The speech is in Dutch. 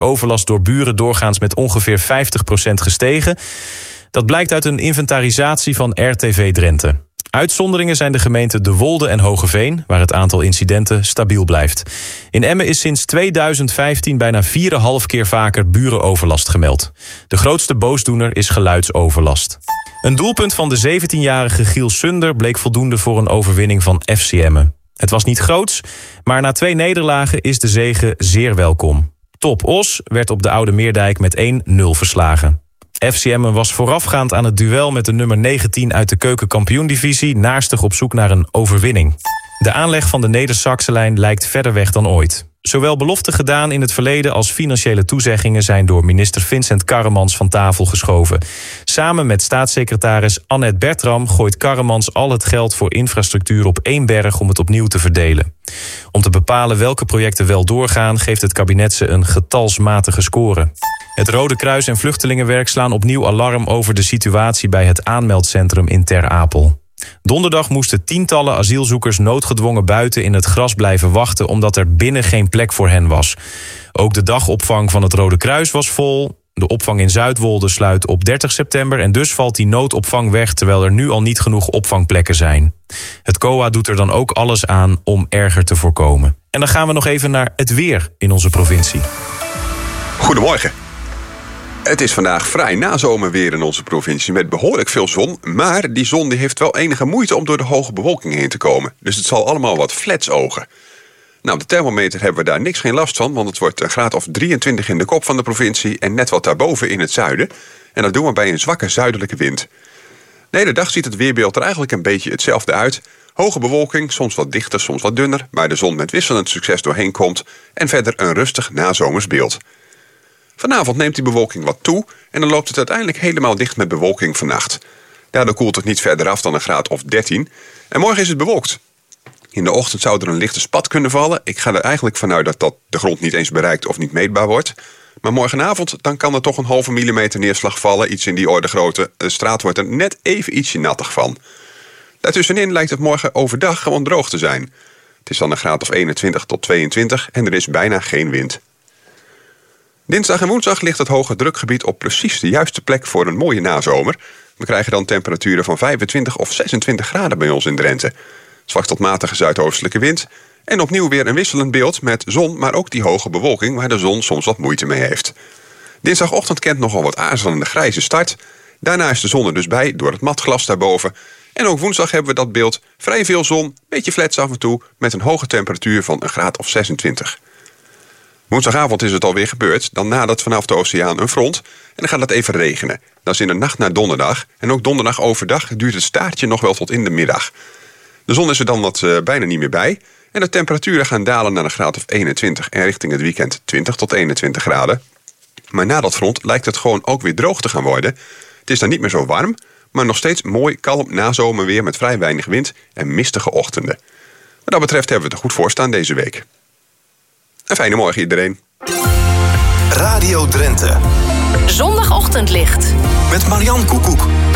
Overlast door buren doorgaans met ongeveer 50% gestegen. Dat blijkt uit een inventarisatie van RTV Drenthe. Uitzonderingen zijn de gemeenten De Wolde en Hogeveen, waar het aantal incidenten stabiel blijft. In Emmen is sinds 2015 bijna 4,5 keer vaker burenoverlast gemeld. De grootste boosdoener is geluidsoverlast. Een doelpunt van de 17-jarige Giel Sunder bleek voldoende voor een overwinning van FC Emmen. Het was niet groots, maar na 2 nederlagen is de zege zeer welkom. Top Os werd op de Oude Meerdijk met 1-0 verslagen. FC Emmen was voorafgaand aan het duel met de nummer 19 uit de keukenkampioendivisie naastig op zoek naar een overwinning. De aanleg van de Neder-Saxe-lijn lijkt verder weg dan ooit. Zowel beloften gedaan in het verleden als financiële toezeggingen zijn door minister Vincent Karremans van tafel geschoven. Samen met staatssecretaris Annette Bertram gooit Karremans al het geld voor infrastructuur op één berg om het opnieuw te verdelen. Om te bepalen welke projecten wel doorgaan, geeft het kabinet ze een getalsmatige score. Het Rode Kruis en Vluchtelingenwerk slaan opnieuw alarm over de situatie bij het aanmeldcentrum in Ter Apel. Donderdag moesten tientallen asielzoekers noodgedwongen buiten in het gras blijven wachten omdat er binnen geen plek voor hen was. Ook de dagopvang van het Rode Kruis was vol. De opvang in Zuidwolde sluit op 30 september en dus valt die noodopvang weg terwijl er nu al niet genoeg opvangplekken zijn. Het COA doet er dan ook alles aan om erger te voorkomen. En dan gaan we nog even naar het weer in onze provincie. Goedemorgen. Het is vandaag vrij nazomerweer in onze provincie met behoorlijk veel zon. Maar die zon die heeft wel enige moeite om door de hoge bewolking heen te komen. Dus het zal allemaal wat flats ogen. Nou, op de thermometer hebben we daar geen last van. Want het wordt een graad of 23 in de kop van de provincie. En net wat daarboven in het zuiden. En dat doen we bij een zwakke zuidelijke wind. De hele dag ziet het weerbeeld er eigenlijk een beetje hetzelfde uit. Hoge bewolking, soms wat dichter, soms wat dunner. Waar de zon met wisselend succes doorheen komt. En verder een rustig nazomers beeld. Vanavond neemt die bewolking wat toe en dan loopt het uiteindelijk helemaal dicht met bewolking vannacht. Daardoor koelt het niet verder af dan een graad of 13. En morgen is het bewolkt. In de ochtend zou er een lichte spat kunnen vallen. Ik ga er eigenlijk vanuit dat de grond niet eens bereikt of niet meetbaar wordt. Maar morgenavond dan kan er toch een halve millimeter neerslag vallen. Iets in die orde grootte. De straat wordt er net even ietsje nattig van. Daartussenin lijkt het morgen overdag gewoon droog te zijn. Het is dan een graad of 21 tot 22 en er is bijna geen wind. Dinsdag en woensdag ligt het hoge drukgebied op precies de juiste plek voor een mooie nazomer. We krijgen dan temperaturen van 25 of 26 graden bij ons in Drenthe. Zwak tot matige zuidoostelijke wind. En opnieuw weer een wisselend beeld met zon, maar ook die hoge bewolking waar de zon soms wat moeite mee heeft. Dinsdagochtend kent nogal wat aarzelende grijze start. Daarna is de zon er dus bij door het matglas daarboven. En ook woensdag hebben we dat beeld. Vrij veel zon, beetje flats af en toe met een hoge temperatuur van een graad of 26. Woensdagavond is het alweer gebeurd. Dan nadert vanaf de oceaan een front. En dan gaat het even regenen. Dat is in de nacht naar donderdag. En ook donderdag overdag duurt het staartje nog wel tot in de middag. De zon is er dan bijna niet meer bij. En de temperaturen gaan dalen naar een graad of 21. En richting het weekend 20 tot 21 graden. Maar na dat front lijkt het gewoon ook weer droog te gaan worden. Het is dan niet meer zo warm. Maar nog steeds mooi, kalm nazomerweer met vrij weinig wind en mistige ochtenden. Wat dat betreft hebben we het er goed voor staan deze week. Een fijne morgen iedereen. Radio Drenthe. Zondagochtendlicht. Met Marianne Koekoek.